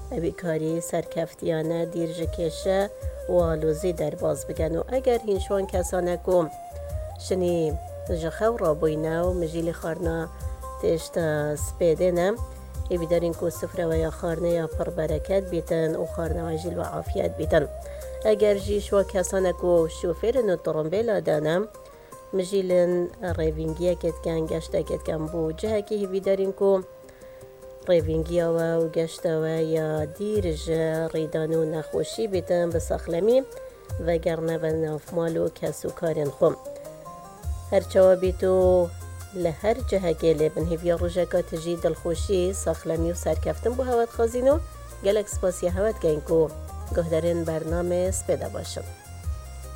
اوی کاری سرکفتیانه دیر جکشه و آلوزی در باز بگن و اگر هینشوان کسانه کم شنی جخو را بوینه و مجیل خارنا تشت سپیده نه ای بیدارین که سفره و یا خارنه یا پر برکت بیتن و خارنه و جیل و عافیت بیتن. اگر جیش و کسانه که شوفیرن و ترمبیل دانم مجیلن ریوینگیه کت کن گشته کت کن بو جه که هی بیدارین که ریوینگیه و گشته و یا دیرج ریدانو نخوشی بیتن بسخلمی و گرنه و نافمالو کسو کارن خوم. هرچه بیتو لهر جهه گله بن هیویا روژکا تجی دلخوشی ساخلمی و سرکفتن بو هوت خازینو گلک سپاسی هوت گین کو گهدارین برنامه سپیده باشم.